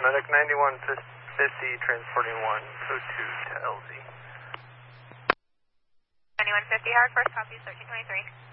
Medic 9150 transporting 102 to LZ. 9150, Howard, first copy, 1323.